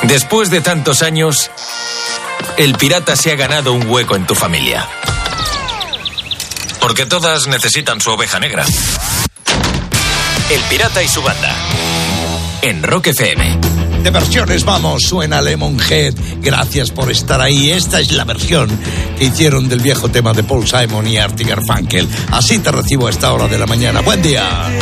Después de tantos años, el pirata se ha ganado un hueco en tu familia. Porque todas necesitan su oveja negra. El pirata y su banda. En Rock FM. De versiones, vamos, suena Lemonhead. Gracias por estar ahí. Esta es la versión que hicieron del viejo tema de Paul Simon y Art Garfunkel. Así te recibo a esta hora de la mañana. Buen día.